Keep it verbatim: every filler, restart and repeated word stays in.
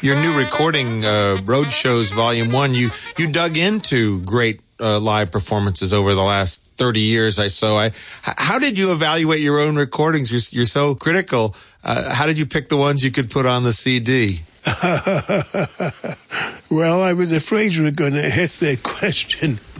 your new recording, uh, Road Shows Volume One, you you dug into great uh, live performances over the last thirty years, I so. I how did you evaluate your own recordings? You're, you're so critical. Uh, how did you pick the ones you could put on the C D? Well, I was afraid you were going to ask that question.